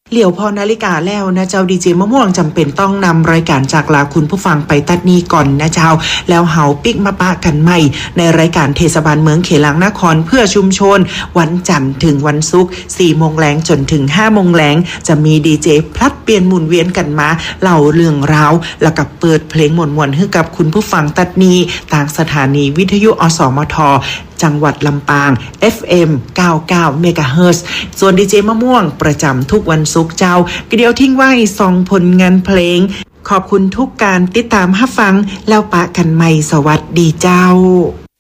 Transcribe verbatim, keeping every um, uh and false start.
เหลียวพอนาฬิกาแล้วนะเจ้าดีเจมะม่วงจำเป็นต้องนำรายการจากลาคุณผู้ฟังไปตัดนี้ก่อนนะเจ้าแล้วเฮาปิกมาปะกันใหม่ในรายการเทศบาลเมืองเขลางนครเพื่อชุมชนวันจันทร์ถึงวันศุกร์สี่โมงแลงจนถึงห้าโมงแลงจะมีดีเจพลัดเปลี่ยนหมุนเวียนกันมาเล่าเรื่องราวแล้วก็เปิดเพลงม่วนๆให้กับคุณผู้ฟังตัดนี้ต่างสถานีวิทยุอสมทจังหวัดลำปาง เอฟ เอ็ม เก้าสิบเก้า เมกะเฮิรตซ์ส่วนดีเจมะม่วงประจำทุกวันศุกร์เจ้าก็เดียวทิ้งไว้สองผลงานเพลงขอบคุณทุกการติดตามรับฟังแล้วปะกันใหม่สวัสดีเจ้า